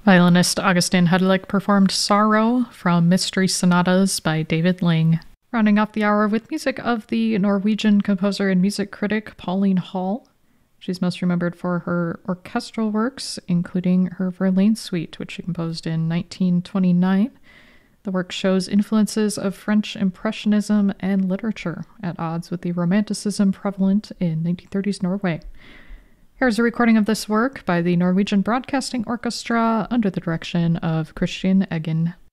Violinist Augustin Hedelick performed Sorrow from Mystery Sonatas by David Ling. Rounding off the hour with music of the Norwegian composer and music critic Pauline Hall. She's most remembered for her orchestral works, including her Verlaine Suite, which she composed in 1929. The work shows influences of French Impressionism and literature at odds with the Romanticism prevalent in 1930s Norway. Here's a recording of this work by the Norwegian Broadcasting Orchestra under the direction of Christian Eggen.